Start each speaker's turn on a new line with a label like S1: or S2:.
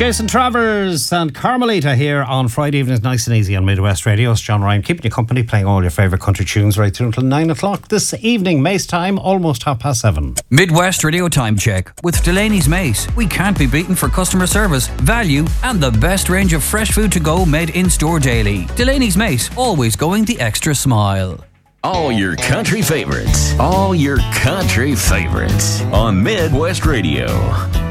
S1: Jason Travers and Carmelita here on Friday evenings, nice and easy on Midwest Radio. It's John Ryan keeping you company, playing all your favourite country tunes right through until 9 o'clock this evening. Mace time, almost 7:30.
S2: Midwest Radio time check with Delaney's Mace. We can't be beaten for customer service, value and the best range of fresh food to go made in store daily. Delaney's Mace, always going the extra smile.
S3: All your country favorites. All your country favorites on Midwest Radio.